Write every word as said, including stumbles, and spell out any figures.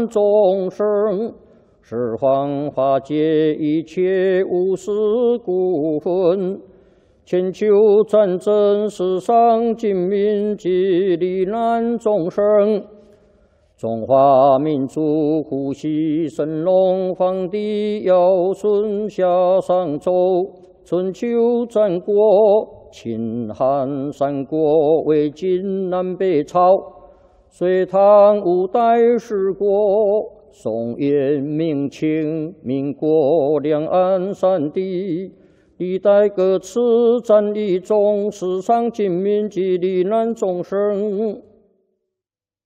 难众生，十方化解一切无私故分。全球战争，世上尽民及罹难众生。中华民族呼吸神龙，皇帝尧舜夏商周，春秋战国，秦汉三国，魏晋南北朝，隋唐五代十国，宋元明清，民国两岸三地，历代各次战役中，世上尽民及罹难众生。